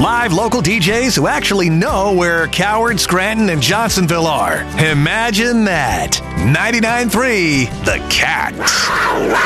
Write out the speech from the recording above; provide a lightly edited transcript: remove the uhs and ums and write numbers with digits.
5 local DJs who actually know where Coward, Scranton, and Johnsonville are. Imagine that. 99.3 The Cat.